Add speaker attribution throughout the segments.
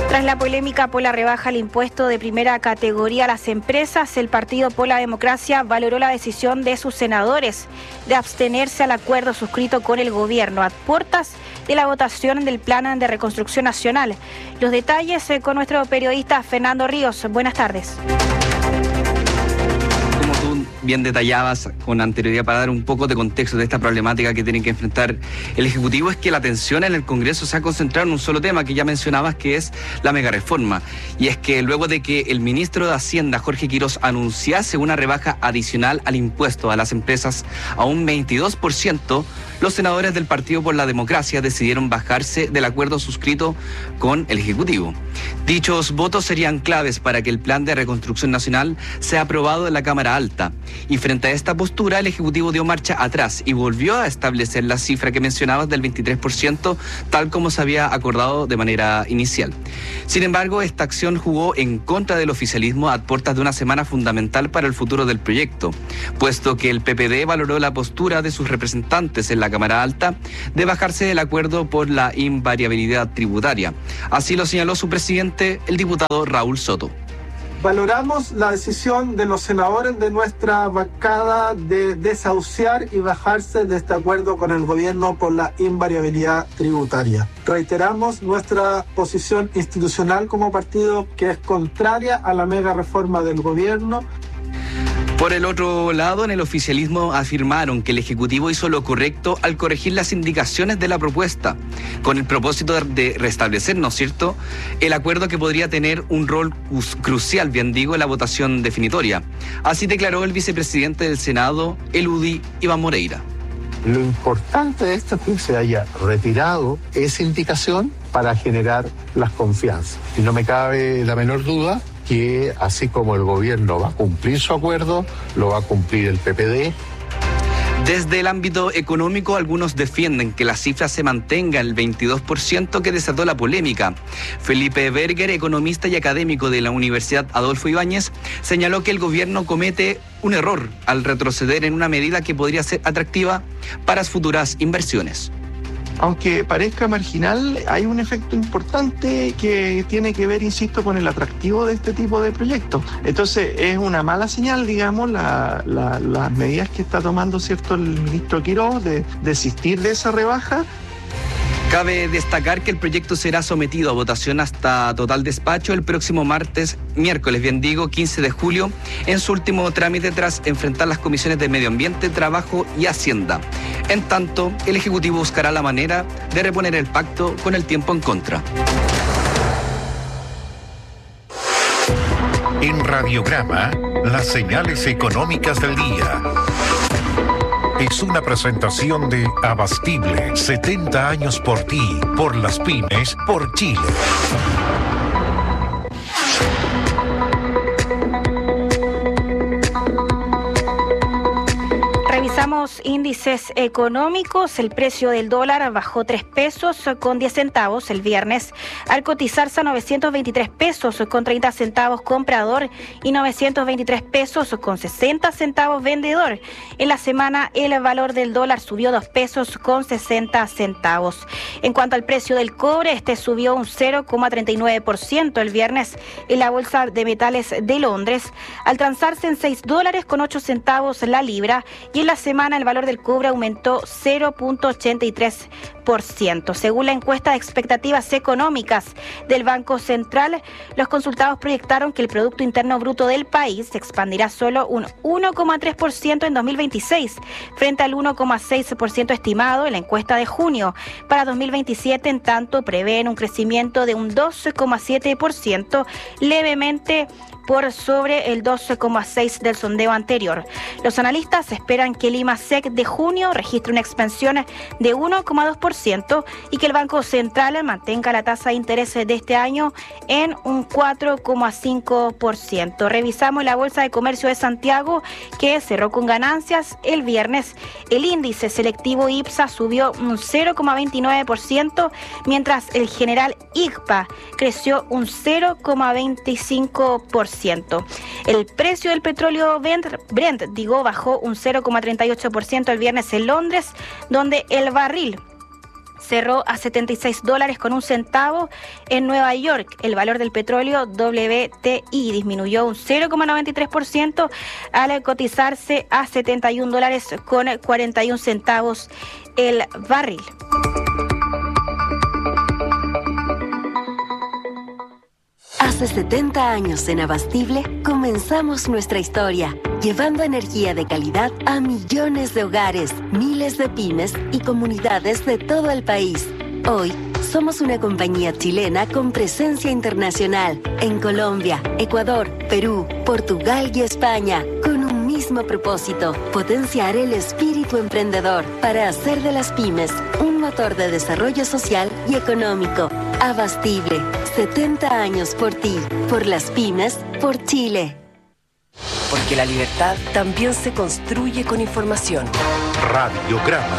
Speaker 1: Tras la polémica por la rebaja al impuesto de primera categoría a las empresas, el Partido por la Democracia valoró la decisión de sus senadores de abstenerse al acuerdo suscrito con el gobierno a puertas de la votación del Plan de Reconstrucción Nacional. Los detalles con nuestro periodista Fernando Ríos. Buenas tardes.
Speaker 2: Bien detallabas con anterioridad para dar un poco de contexto de esta problemática que tiene que enfrentar el Ejecutivo, es que la atención en el Congreso se ha concentrado en un solo tema que ya mencionabas, que es la megareforma. Y es que luego de que el ministro de Hacienda, Jorge Quirós, anunciase una rebaja adicional al impuesto a las empresas a un 22%, los senadores del Partido por la Democracia decidieron bajarse del acuerdo suscrito con el Ejecutivo. Dichos votos serían claves para que el Plan de Reconstrucción Nacional sea aprobado en la Cámara Alta. Y frente a esta postura, el Ejecutivo dio marcha atrás y volvió a establecer la cifra que mencionabas del 23%, tal como se había acordado de manera inicial. Sin embargo, esta acción jugó en contra del oficialismo a puertas de una semana fundamental para el futuro del proyecto, puesto que el PPD valoró la postura de sus representantes en la Cámara Alta de bajarse del acuerdo por la invariabilidad tributaria. Así lo señaló su presidente, el diputado Raúl Soto.
Speaker 3: Valoramos la decisión de los senadores de nuestra bancada de desahuciar y bajarse de este acuerdo con el gobierno por la invariabilidad tributaria. Reiteramos nuestra posición institucional como partido, que es contraria a la mega reforma del gobierno.
Speaker 2: Por el otro lado, en el oficialismo afirmaron que el Ejecutivo hizo lo correcto al corregir las indicaciones de la propuesta, con el propósito de restablecer, ¿no es cierto?, el acuerdo que podría tener un rol crucial, bien digo, en la votación definitoria. Así declaró el vicepresidente del Senado, el UDI, Iván Moreira.
Speaker 4: Lo importante de esto es que se haya retirado esa indicación para generar las confianzas. Y no me cabe la menor duda que así como el gobierno va a cumplir su acuerdo, lo va a cumplir el PPD.
Speaker 2: Desde el ámbito económico, algunos defienden que la cifra se mantenga en el 22% que desató la polémica. Felipe Berger, economista y académico de la Universidad Adolfo Ibáñez, señaló que el gobierno comete un error al retroceder en una medida que podría ser atractiva para futuras inversiones.
Speaker 5: Aunque parezca marginal, hay un efecto importante que tiene que ver, insisto, con el atractivo de este tipo de proyectos. Entonces, es una mala señal, digamos, las medidas que está tomando, ¿cierto?, el ministro Quirós de desistir de esa rebaja.
Speaker 2: Cabe destacar que el proyecto será sometido a votación hasta total despacho el próximo miércoles, 15 de julio, en su último trámite tras enfrentar las comisiones de Medio Ambiente, Trabajo y Hacienda. En tanto, el Ejecutivo buscará la manera de reponer el pacto con el tiempo en contra.
Speaker 6: En Radiograma, las señales económicas del día. Es una presentación de Abastible, 70 años por ti, por las pymes, por Chile.
Speaker 1: Revisamos índices económicos. El precio del dólar bajó 3 pesos con 10 centavos el viernes, al cotizarse a 923 pesos con 30 centavos comprador y 923 pesos con 60 centavos vendedor. En la semana, el valor del dólar subió 2 pesos con 60 centavos. En cuanto al precio del cobre, este subió un 0,39% el viernes en la Bolsa de Metales de Londres, al transarse en $6 con 8 centavos la libra, y en la semana el valor del cobre aumentó 0,83%. Según la encuesta de expectativas económicas del Banco Central, los consultados proyectaron que el Producto Interno Bruto del país se expandirá solo un 1,3% en 2026, frente al 1,6% estimado en la encuesta de junio. Para 2027, en tanto, prevén un crecimiento de un 12,7%, levemente por sobre el 12,6% del sondeo anterior. Los analistas esperan que el IMASEC de junio registre una expansión de 1,2% y que el Banco Central mantenga la tasa de interés de este año en un 4,5%. Revisamos la Bolsa de Comercio de Santiago, que cerró con ganancias el viernes. El índice selectivo IPSA subió un 0,29%, mientras el general IGPA creció un 0,25%. El precio del petróleo Brent bajó un 0,38% el viernes en Londres, donde el barril cerró a $76.01 en Nueva York. El valor del petróleo WTI disminuyó un 0,93% al cotizarse a $71.41 el barril.
Speaker 7: Hace 70 años en Abastible comenzamos nuestra historia, llevando energía de calidad a millones de hogares, miles de pymes y comunidades de todo el país. Hoy somos una compañía chilena con presencia internacional en Colombia, Ecuador, Perú, Portugal y España, con un mismo propósito: potenciar el espíritu emprendedor para hacer de las pymes un motor de desarrollo social y económico. Abastible, 70 años por ti, por las pymes, por Chile.
Speaker 8: Porque la libertad también se construye con información.
Speaker 6: Radiograma.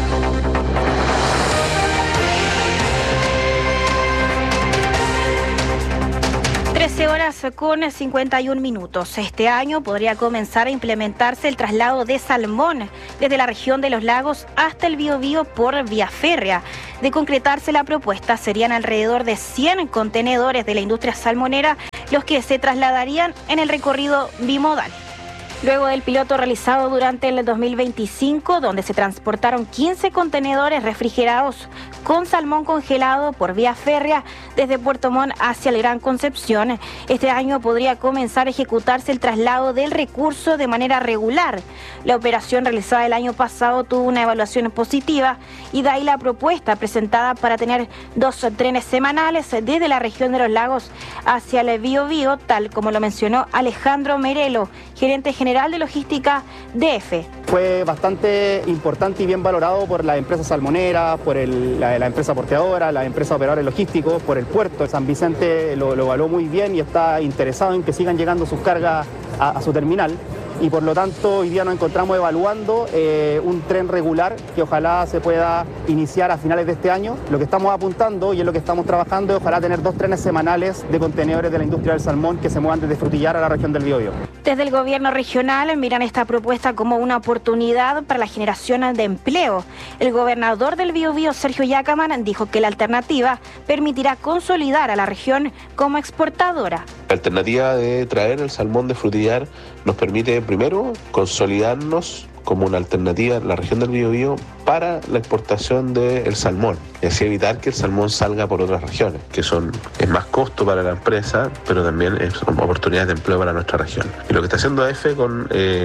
Speaker 1: 13:51. Este año podría comenzar a implementarse el traslado de salmón desde la región de los lagos hasta el Biobío por vía férrea. De concretarse la propuesta, serían alrededor de 100 contenedores de la industria salmonera los que se trasladarían en el recorrido bimodal. Luego del piloto realizado durante el 2025, donde se transportaron 15 contenedores refrigerados con salmón congelado por vía férrea desde Puerto Montt hacia el Gran Concepción, este año podría comenzar a ejecutarse el traslado del recurso de manera regular. La operación realizada el año pasado tuvo una evaluación positiva y de ahí la propuesta presentada para tener 2 trenes semanales desde la región de los lagos hacia el Biobío, tal como lo mencionó Alejandro Merelo, gerente general de logística de EFE.
Speaker 9: Fue bastante importante y bien valorado por la empresa salmonera, por la empresa porteadora, la empresa operadores logísticos, por el puerto. San Vicente lo evaluó muy bien y está interesado en que sigan llegando sus cargas a su terminal. Y por lo tanto hoy día nos encontramos evaluando un tren regular que ojalá se pueda iniciar a finales de este año. Lo que estamos apuntando y en lo que estamos trabajando es ojalá tener 2 trenes semanales de contenedores de la industria del salmón que se muevan desde Frutillar a la región del Biobío.
Speaker 1: Desde el gobierno regional miran esta propuesta como una oportunidad para la generación de empleo. El gobernador del Biobío, Sergio Yacaman, dijo que la alternativa permitirá consolidar a la región como exportadora.
Speaker 10: La alternativa de traer el salmón de Frutillar nos permite primero consolidarnos como una alternativa en la región del Biobío para la exportación del salmón y así evitar que el salmón salga por otras regiones, que es más costo para la empresa, pero también son oportunidades de empleo para nuestra región. Y lo que está haciendo EFE con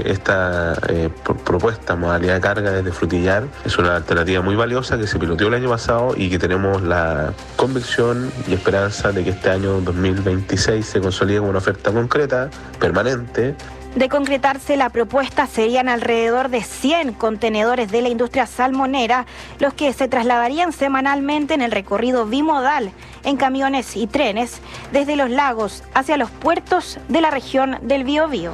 Speaker 10: esta propuesta, modalidad de carga desde Frutillar, es una alternativa muy valiosa que se piloteó el año pasado y que tenemos la convicción y esperanza de que este año 2026 se consolide como una oferta concreta, permanente.
Speaker 1: De concretarse la propuesta, serían alrededor de 100 contenedores de la industria salmonera los que se trasladarían semanalmente en el recorrido bimodal en camiones y trenes desde los lagos hacia los puertos de la región del Biobío.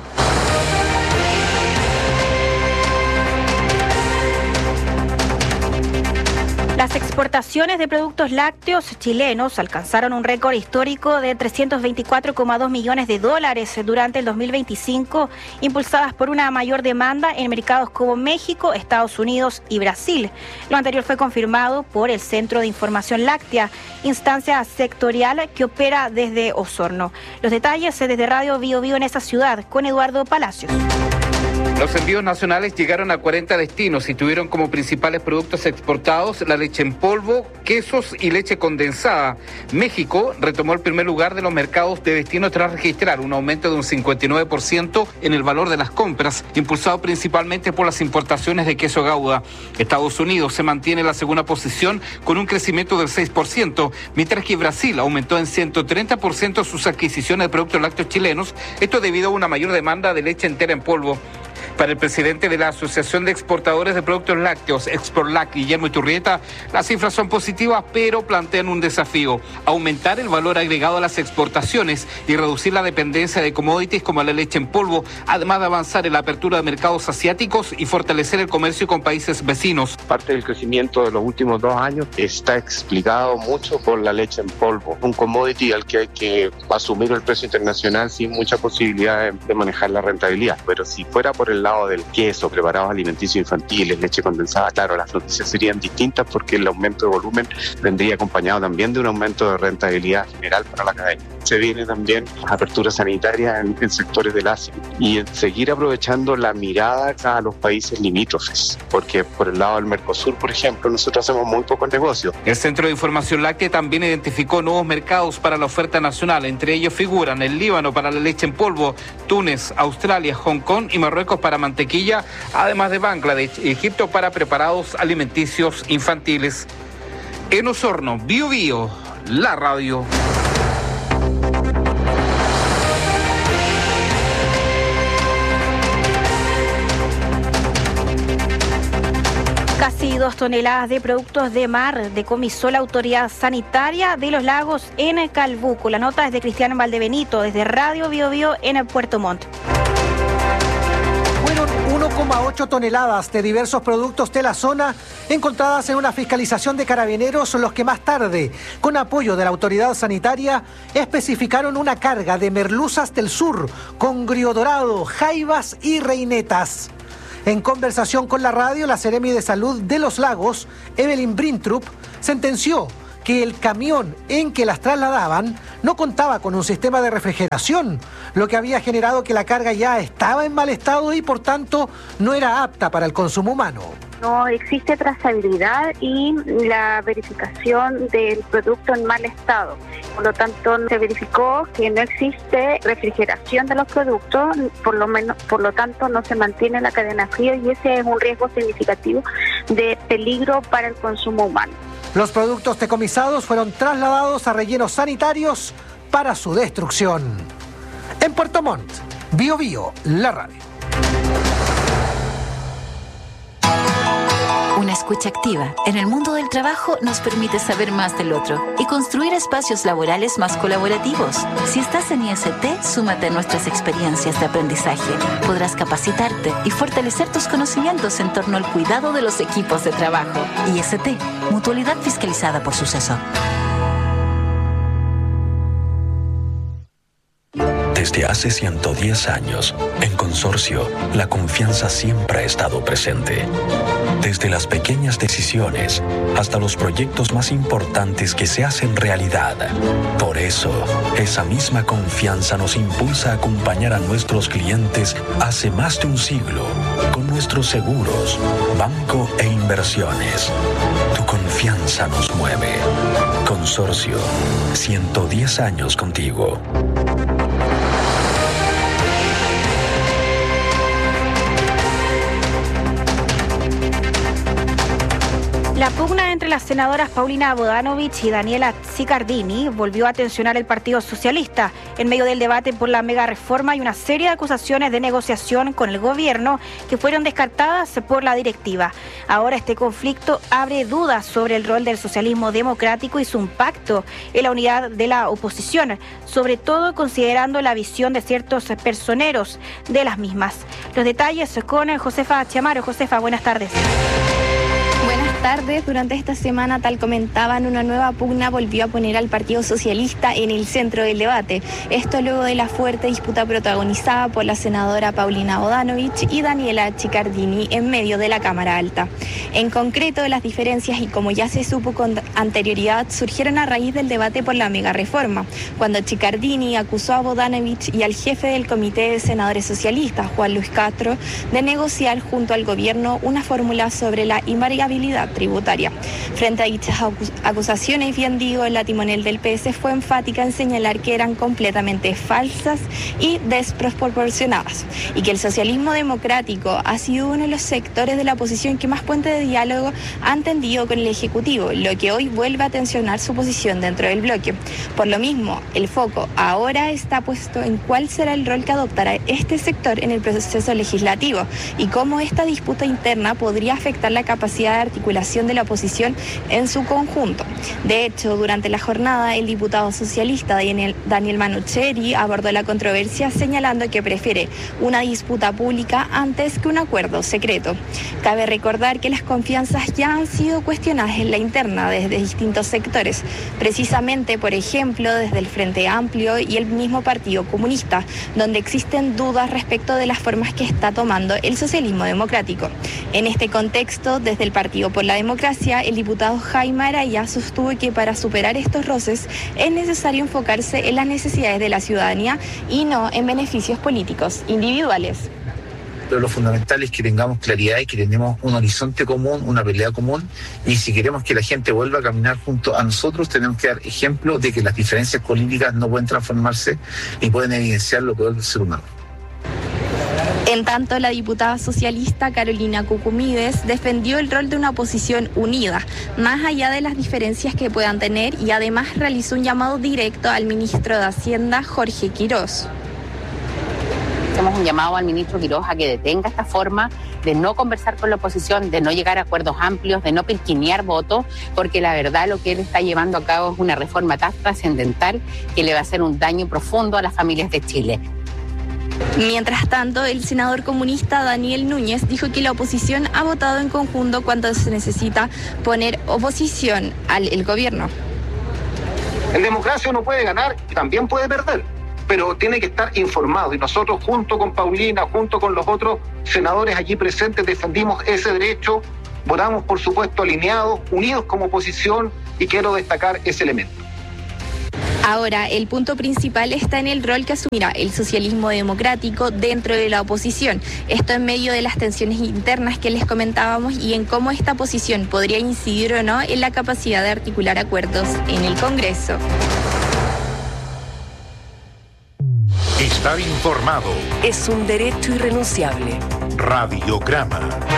Speaker 1: Las exportaciones de productos lácteos chilenos alcanzaron un récord histórico de $324,2 millones durante el 2025, impulsadas por una mayor demanda en mercados como México, Estados Unidos y Brasil. Lo anterior fue confirmado por el Centro de Información Láctea, instancia sectorial que opera desde Osorno. Los detalles desde Radio Biobío en esa ciudad, con Eduardo Palacios.
Speaker 11: Los envíos nacionales llegaron a 40 destinos y tuvieron como principales productos exportados la leche en polvo, quesos y leche condensada. México retomó el primer lugar de los mercados de destino tras registrar un aumento de un 59% en el valor de las compras, impulsado principalmente por las importaciones de queso Gouda. Estados Unidos se mantiene en la segunda posición con un crecimiento del 6%, mientras que Brasil aumentó en 130% sus adquisiciones de productos lácteos chilenos, esto debido a una mayor demanda de leche entera en polvo. Para el presidente de la Asociación de Exportadores de Productos Lácteos, Exportlac, Guillermo Iturrieta, las cifras son positivas, pero plantean un desafío: aumentar el valor agregado a las exportaciones y reducir la dependencia de commodities como la leche en polvo, además de avanzar en la apertura de mercados asiáticos y fortalecer el comercio con países vecinos.
Speaker 12: Parte del crecimiento de los últimos 2 años está explicado mucho por la leche en polvo, un commodity al que hay que asumir el precio internacional sin mucha posibilidad de manejar la rentabilidad. Pero si fuera por el lado lado del queso, preparados alimenticios infantiles, leche condensada, claro, las noticias serían distintas porque el aumento de volumen vendría acompañado también de un aumento de rentabilidad general para la cadena. Se viene también apertura sanitaria en sectores del Asia y en seguir aprovechando la mirada a los países limítrofes, porque por el lado del Mercosur, por ejemplo, nosotros hacemos muy pocos negocios.
Speaker 11: El Centro de Información Láctea también identificó nuevos mercados para la oferta nacional. Entre ellos figuran el Líbano para la leche en polvo, Túnez, Australia, Hong Kong y Marruecos para mantequilla, además de Bangladesh y Egipto para preparados alimenticios infantiles. En Osorno, Bío Bío, la radio.
Speaker 1: Casi 2 toneladas de productos de mar decomisó la autoridad sanitaria de los lagos en Calbuco. La nota es de Cristian Valdebenito, desde Radio Bío Bío en Puerto Montt.
Speaker 13: Fueron 1,8 toneladas de diversos productos de la zona encontradas en una fiscalización de carabineros, los que más tarde, con apoyo de la autoridad sanitaria, especificaron una carga de merluzas del sur, congrio dorado, jaivas y reinetas. En conversación con la radio, la Seremi de Salud de los Lagos, Evelyn Brintrup, sentenció que el camión en que las trasladaban no contaba con un sistema de refrigeración, lo que había generado que la carga ya estaba en mal estado y por tanto no era apta para el consumo humano.
Speaker 14: No existe trazabilidad y la verificación del producto en mal estado. Por lo tanto, se verificó que no existe refrigeración de los productos, por lo tanto no se mantiene la cadena fría y ese es un riesgo significativo de peligro para el consumo humano.
Speaker 13: Los productos decomisados fueron trasladados a rellenos sanitarios para su destrucción. En Puerto Montt, Bío Bío, la radio.
Speaker 15: Una escucha activa en el mundo del trabajo nos permite saber más del otro y construir espacios laborales más colaborativos. Si estás en IST, súmate a nuestras experiencias de aprendizaje. Podrás capacitarte y fortalecer tus conocimientos en torno al cuidado de los equipos de trabajo. IST, mutualidad fiscalizada por Suceso.
Speaker 16: Desde hace 110 años, en Consorcio, la confianza siempre ha estado presente. Desde las pequeñas decisiones hasta los proyectos más importantes que se hacen realidad. Por eso, esa misma confianza nos impulsa a acompañar a nuestros clientes hace más de un siglo con nuestros seguros, banco e inversiones. Tu confianza nos mueve. Consorcio, 110 años contigo.
Speaker 1: La pugna entre las senadoras Paulina Bodanovich y Daniela Ciccardini volvió a tensionar el Partido Socialista en medio del debate por la mega reforma y una serie de acusaciones de negociación con el gobierno que fueron descartadas por la directiva. Ahora este conflicto abre dudas sobre el rol del socialismo democrático y su impacto en la unidad de la oposición, sobre todo considerando la visión de ciertos personeros de las mismas. Los detalles con Josefa Chamaro. Josefa, buenas tardes.
Speaker 17: Buenas tardes. Durante esta semana, tal comentaban, una nueva pugna volvió a poner al Partido Socialista en el centro del debate. Esto luego de la fuerte disputa protagonizada por la senadora Paulina Bodanovich y Daniela Ciccardini en medio de la Cámara Alta. En concreto, las diferencias, y como ya se supo con anterioridad, surgieron a raíz del debate por la mega reforma, cuando Ciccardini acusó a Bodanovich y al jefe del Comité de Senadores Socialistas, Juan Luis Castro, de negociar junto al gobierno una fórmula sobre la invariabilidad tributaria. Frente a dichas acusaciones, bien digo, la timonel del PS fue enfática en señalar que eran completamente falsas y desproporcionadas, y que el socialismo democrático ha sido uno de los sectores de la oposición que más puente de diálogo han tendido con el Ejecutivo, lo que hoy vuelve a tensionar su posición dentro del bloque. Por lo mismo, el foco ahora está puesto en cuál será el rol que adoptará este sector en el proceso legislativo y cómo esta disputa interna podría afectar la capacidad de articulación de la oposición en su conjunto. De hecho, durante la jornada, el diputado socialista Daniel Manucheri abordó la controversia señalando que prefiere una disputa pública antes que un acuerdo secreto. Cabe recordar que las confianzas ya han sido cuestionadas en la interna desde distintos sectores, precisamente, por ejemplo, desde el Frente Amplio y el mismo Partido Comunista, donde existen dudas respecto de las formas que está tomando el socialismo democrático. En este contexto, desde el Partido por la Democracia, el diputado Jaime Araya sostuvo que para superar estos roces es necesario enfocarse en las necesidades de la ciudadanía y no en beneficios políticos individuales.
Speaker 18: Pero lo fundamental es que tengamos claridad y que tenemos un horizonte común, una pelea común, y si queremos que la gente vuelva a caminar junto a nosotros, tenemos que dar ejemplo de que las diferencias políticas no pueden transformarse y pueden evidenciar lo peor del ser humano.
Speaker 17: En tanto, la diputada socialista Carolina Cucumides defendió el rol de una oposición unida, más allá de las diferencias que puedan tener, y además realizó un llamado directo al ministro de Hacienda, Jorge Quirós.
Speaker 19: Hacemos un llamado al ministro Quirós a que detenga esta forma de no conversar con la oposición, de no llegar a acuerdos amplios, de no pirquinear votos, porque la verdad lo que él está llevando a cabo es una reforma tan trascendental que le va a hacer un daño profundo a las familias de Chile.
Speaker 17: Mientras tanto, el senador comunista Daniel Núñez dijo que la oposición ha votado en conjunto cuando se necesita poner oposición al gobierno.
Speaker 20: En democracia uno puede ganar y también puede perder, pero tiene que estar informado, y nosotros junto con Paulina, junto con los otros senadores allí presentes, defendimos ese derecho, votamos por supuesto alineados, unidos como oposición, y quiero destacar ese elemento.
Speaker 17: Ahora, el punto principal está en el rol que asumirá el socialismo democrático dentro de la oposición. Esto en medio de las tensiones internas que les comentábamos y en cómo esta posición podría incidir o no en la capacidad de articular acuerdos en el Congreso.
Speaker 6: Estar informado
Speaker 8: es un derecho irrenunciable.
Speaker 6: Radiograma.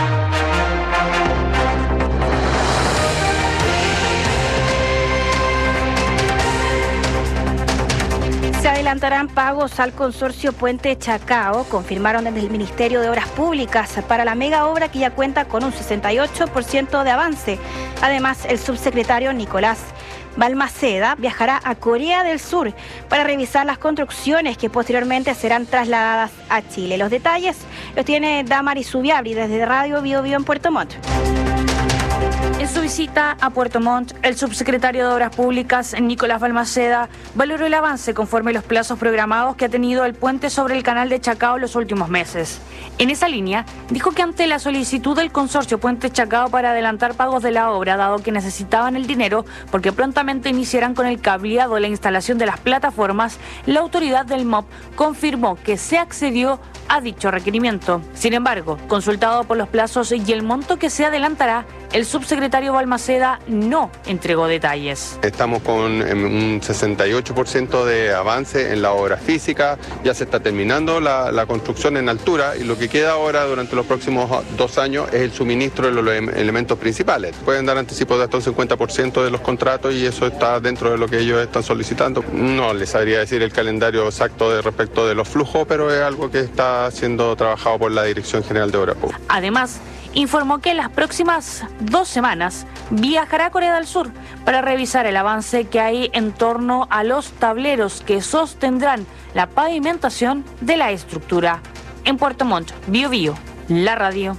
Speaker 1: Se adelantarán pagos al consorcio Puente Chacao, confirmaron desde el Ministerio de Obras Públicas, para la mega obra que ya cuenta con un 68% de avance. Además, el subsecretario Nicolás Balmaceda viajará a Corea del Sur para revisar las construcciones que posteriormente serán trasladadas a Chile. Los detalles los tiene Damaris Zubiabri desde Radio Bio Bio en Puerto Montt.
Speaker 21: En su visita a Puerto Montt, el subsecretario de Obras Públicas, Nicolás Balmaceda, valoró el avance conforme los plazos programados que ha tenido el puente sobre el canal de Chacao los últimos meses. En esa línea, dijo que ante la solicitud del consorcio Puente Chacao para adelantar pagos de la obra, dado que necesitaban el dinero porque prontamente iniciarán con el cableado de la instalación de las plataformas, la autoridad del MOP confirmó que se accedió a dicho requerimiento. Sin embargo, consultado por los plazos y el monto que se adelantará, el subsecretario Balmaceda no entregó detalles.
Speaker 22: Estamos con un 68% de avance en la obra física, ya se está terminando la construcción en altura y lo que queda ahora durante los próximos 2 años es el suministro de los elementos principales. Pueden dar anticipos de hasta un 50% de los contratos y eso está dentro de lo que ellos están solicitando. No les sabría decir el calendario exacto respecto de los flujos, pero es algo que está siendo trabajado por la Dirección General de Obras Públicas.
Speaker 21: Además, informó que en las próximas 2 semanas viajará a Corea del Sur para revisar el avance que hay en torno a los tableros que sostendrán la pavimentación de la estructura. En Puerto Montt, Bio Bio, la radio.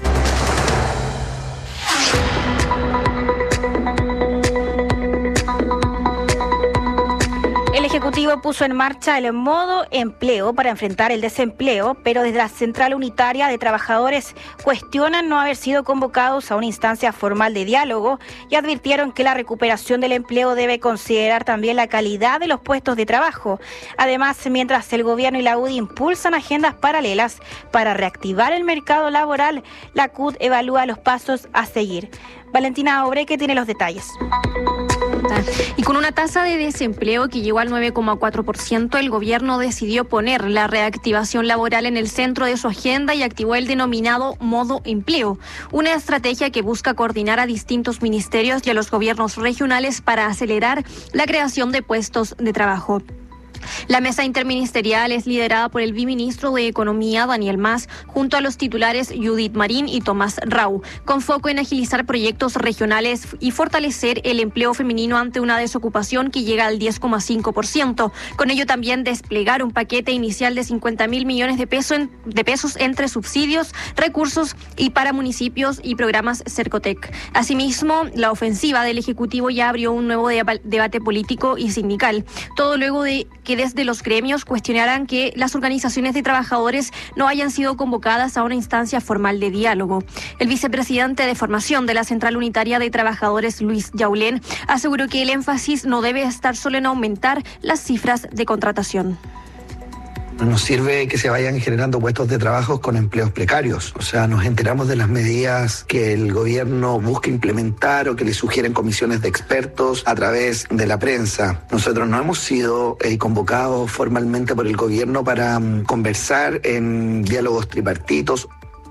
Speaker 1: El Ejecutivo puso en marcha el modo empleo para enfrentar el desempleo, pero desde la Central Unitaria de Trabajadores cuestionan no haber sido convocados a una instancia formal de diálogo y advirtieron que la recuperación del empleo debe considerar también la calidad de los puestos de trabajo. Además, mientras el Gobierno y la UDI impulsan agendas paralelas para reactivar el mercado laboral, la CUT evalúa los pasos a seguir. Valentina Obreque tiene los detalles.
Speaker 23: Y con una tasa de desempleo que llegó al 9,4%, el gobierno decidió poner la reactivación laboral en el centro de su agenda y activó el denominado modo empleo, una estrategia que busca coordinar a distintos ministerios y a los gobiernos regionales para acelerar la creación de puestos de trabajo. La mesa interministerial es liderada por el viceministro de Economía, Daniel Mas, junto a los titulares Judith Marín y Tomás Rau, con foco en agilizar proyectos regionales y fortalecer el empleo femenino ante una desocupación que llega al 10,5%. Con ello también desplegar un paquete inicial de 50.000 millones de pesos entre subsidios, recursos y para municipios y programas Cercotec. Asimismo, la ofensiva del Ejecutivo ya abrió un nuevo debate político y sindical. Todo luego de que desde los gremios cuestionaran que las organizaciones de trabajadores no hayan sido convocadas a una instancia formal de diálogo. El vicepresidente de formación de la Central Unitaria de Trabajadores, Luis Yaulén, aseguró que el énfasis no debe estar solo en aumentar las cifras de contratación.
Speaker 3: Nos sirve que se vayan generando puestos de trabajo con empleos precarios. O sea, nos enteramos de las medidas que el gobierno busca implementar o que le sugieren comisiones de expertos a través de la prensa. Nosotros no hemos sido convocados formalmente por el gobierno para conversar en diálogos tripartitos.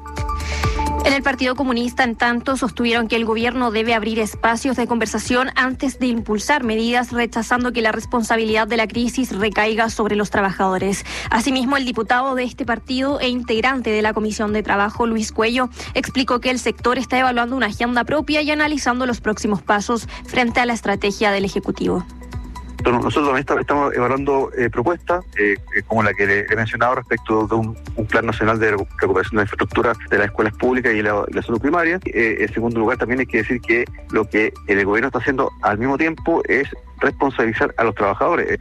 Speaker 23: En el Partido Comunista, en tanto, sostuvieron que el gobierno debe abrir espacios de conversación antes de impulsar medidas, rechazando que la responsabilidad de la crisis recaiga sobre los trabajadores. Asimismo, el diputado de este partido e integrante de la Comisión de Trabajo, Luis Cuello, explicó que el sector está evaluando una agenda propia y analizando los próximos pasos frente a la estrategia del Ejecutivo.
Speaker 4: Nosotros también estamos evaluando propuestas como la que le he mencionado respecto de un plan nacional de recuperación de la infraestructura de las escuelas públicas y la salud primaria. En segundo lugar, también hay que decir que lo que el gobierno está haciendo al mismo tiempo es responsabilizar a los trabajadores.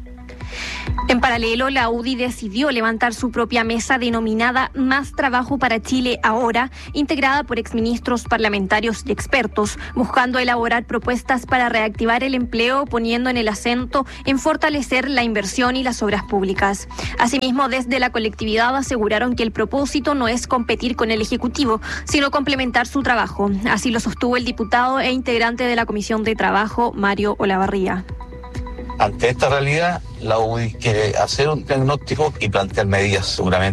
Speaker 23: En paralelo, la UDI decidió levantar su propia mesa denominada Más Trabajo para Chile Ahora, integrada por exministros, parlamentarios y expertos, buscando elaborar propuestas para reactivar el empleo, poniendo en el acento en fortalecer la inversión y las obras públicas. Asimismo, desde la colectividad aseguraron que el propósito no es competir con el Ejecutivo, sino complementar su trabajo. Así lo sostuvo el diputado e integrante de la Comisión de Trabajo, Mario Olavarría.
Speaker 5: Ante esta realidad, la UDI quiere hacer un diagnóstico y plantear medidas seguramente